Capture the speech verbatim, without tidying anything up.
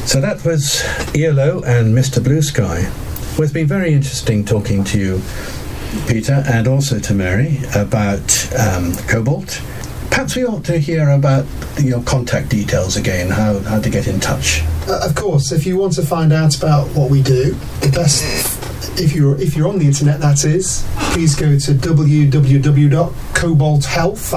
So that was E L O and Mister Blue Sky. Well, it's been very interesting talking to you, Peter, and also to Mary about um, Cobalt. Perhaps we ought to hear about your contact details again, how, how to get in touch. Uh, of course, if you want to find out about what we do, the best, if you're if you're on the internet, that is, please go to w w w dot cobalt health